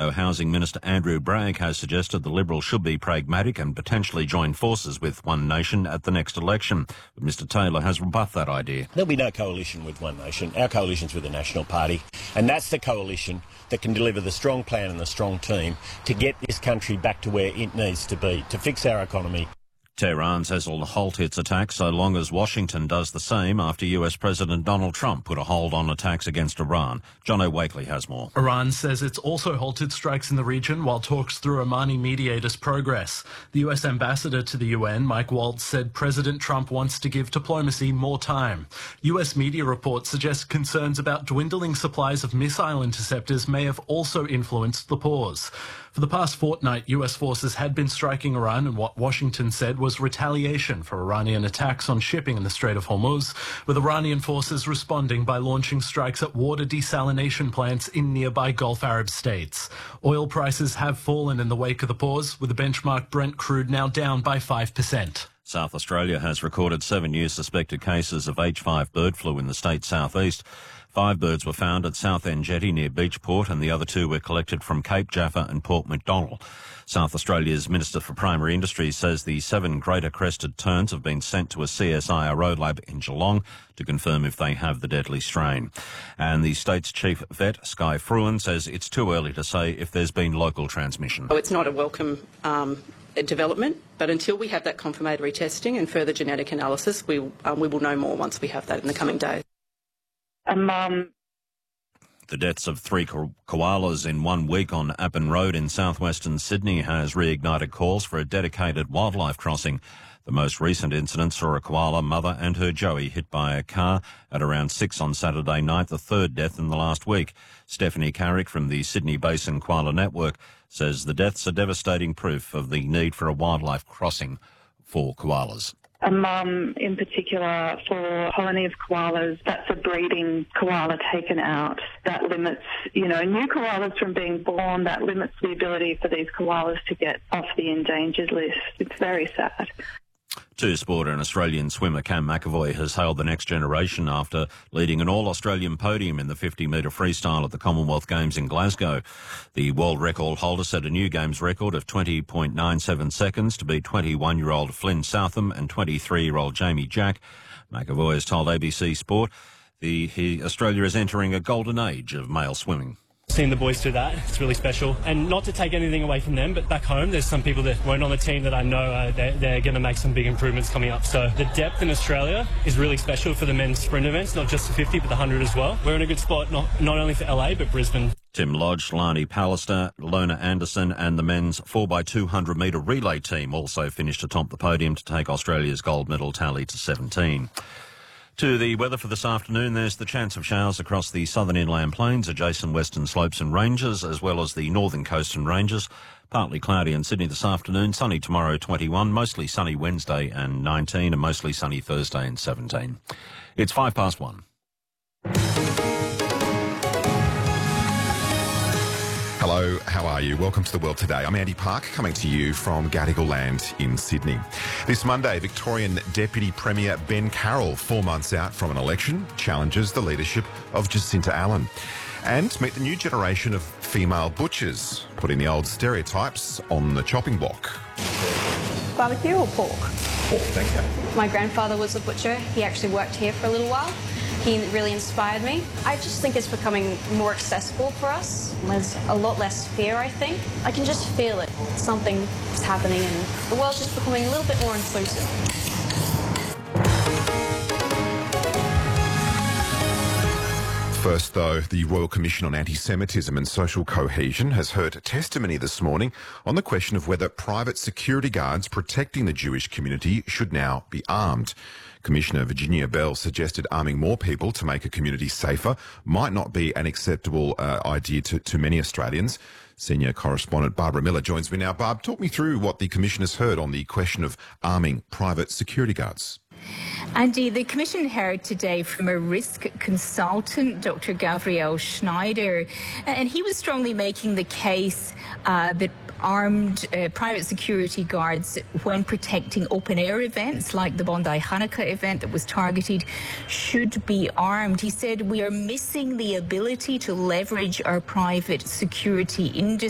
though Housing Minister Andrew Bragg has suggested the Liberals should be pragmatic and potentially join forces with One Nation at the next election. But Mr Taylor has rebuffed that idea. There'll be no coalition with One Nation. Our coalition's with the National Party, and that's the coalition that can deliver the strong plan and the strong team to get this country back to where it needs to be, to fix our economy. Tehran says it'll halt its attacks so long as Washington does the same after US President Donald Trump put a hold on attacks against Iran. John O'Wakely has more. Iran says it's also halted strikes in the region while talks through Omani mediators progress. The US ambassador to the UN, Mike Waltz, said President Trump wants to give diplomacy more time. US media reports suggest concerns about dwindling supplies of missile interceptors may have also influenced the pause. For the past fortnight, US forces had been striking Iran in what Washington said was retaliation for Iranian attacks on shipping in the Strait of Hormuz, with Iranian forces responding by launching strikes at water desalination plants in nearby Gulf Arab states. Oil prices have fallen in the wake of the pause, with the benchmark Brent crude now down by 5%. South Australia has recorded 7 new suspected cases of H5 bird flu in the state's southeast. 5 birds were found at Southend Jetty near Beachport, and the other 2 were collected from Cape Jaffa and Port MacDonnell. South Australia's Minister for Primary Industries says the 7 greater crested terns have been sent to a CSIRO lab in Geelong to confirm if they have the deadly strain. And the state's chief vet, Sky Fruin, says it's too early to say if there's been local transmission. It's not a welcome development, but until we have that confirmatory testing and further genetic analysis, we will know more once we have that in the coming days. The deaths of 3 koalas in 1 week on Appin Road in southwestern Sydney has reignited calls for a dedicated wildlife crossing. The most recent incident saw a koala mother and her joey hit by a car at around 6 on Saturday night, the 3rd death in the last week. Stephanie Carrick from the Sydney Basin Koala Network says the deaths are devastating proof of the need for a wildlife crossing for koalas. A mum in particular for a colony of koalas, that's a breeding koala taken out. That limits, new koalas from being born, that limits the ability for these koalas to get off the endangered list. It's very sad. To sport, and Australian swimmer Cam McAvoy has hailed the next generation after leading an all-Australian podium in the 50-metre freestyle at the Commonwealth Games in Glasgow. The world record holder set a new Games record of 20.97 seconds to beat 21-year-old Flynn Southam and 23-year-old Jamie Jack. McAvoy has told ABC Sport Australia is entering a golden age of male swimming. Seeing the boys do that, it's really special. And not to take anything away from them, but back home, there's some people that weren't on the team that I know they're going to make some big improvements coming up. So the depth in Australia is really special for the men's sprint events, not just the 50, but the 100 as well. We're in a good spot, not only for LA, but Brisbane. Tim Lodge, Lani Pallister, Lona Anderson and the men's 4x200 metre relay team also finished atop the podium to take Australia's gold medal tally to 17. To the weather for this afternoon, there's the chance of showers across the southern inland plains, adjacent western slopes and ranges, as well as the northern coast and ranges. Partly cloudy in Sydney this afternoon, sunny tomorrow 21, mostly sunny Wednesday and 19, and mostly sunny Thursday and 17. It's 1:05. Hello, how are you? Welcome to The World Today. I'm Andy Park, coming to you from Gadigal Land in Sydney. This Monday, Victorian Deputy Premier Ben Carroll, 4 months out from an election, challenges the leadership of Jacinta Allen. And meet the new generation of female butchers, putting the old stereotypes on the chopping block. Barbecue or pork? Pork, thank you. My grandfather was a butcher. He actually worked here for a little while. He really inspired me. I just think it's becoming more accessible for us. There's a lot less fear, I think. I can just feel it. Something is happening and the world's just becoming a little bit more inclusive. First, though, the Royal Commission on Anti-Semitism and Social Cohesion has heard testimony this morning on the question of whether private security guards protecting the Jewish community should now be armed. Commissioner Virginia Bell suggested arming more people to make a community safer might not be an acceptable idea to many Australians. Senior correspondent Barbara Miller joins me now. Barb, talk me through what the Commission has heard on the question of arming private security guards. Andy, the Commission heard today from a risk consultant, Dr. Gabriel Schneider, and he was strongly making the case that armed private security guards, when protecting open-air events like the Bondi Hanukkah event that was targeted, should be armed. He said, we are missing the ability to leverage our private security industry